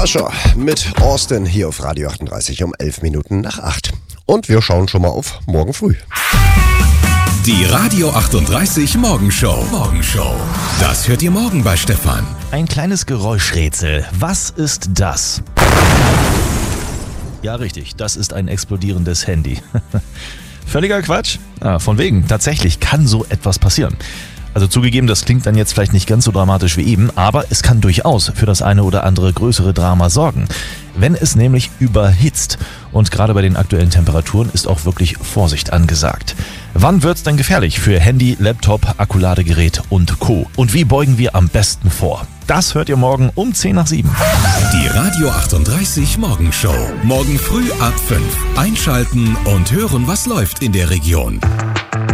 Usher mit Austin hier auf Radio 38 um 11 Minuten nach 8. Und wir schauen schon mal auf morgen früh. Die Radio 38 Morgenshow. Das hört ihr morgen bei Stefan. Ein kleines Geräuschrätsel. Was ist das? Ja, richtig. Das ist ein explodierendes Handy. Völliger Quatsch. Von wegen. Tatsächlich kann so etwas passieren. Also zugegeben, das klingt dann jetzt vielleicht nicht ganz so dramatisch wie eben, aber es kann durchaus für das eine oder andere größere Drama sorgen. Wenn es nämlich überhitzt. Und gerade bei den aktuellen Temperaturen ist auch wirklich Vorsicht angesagt. Wann wird's denn gefährlich für Handy, Laptop, Akkuladegerät und Co.? Und wie beugen wir am besten vor? Das hört ihr morgen um 10 nach 7. Die Radio 38 Morgenshow. Morgen früh ab 5. Einschalten und hören, was läuft in der Region.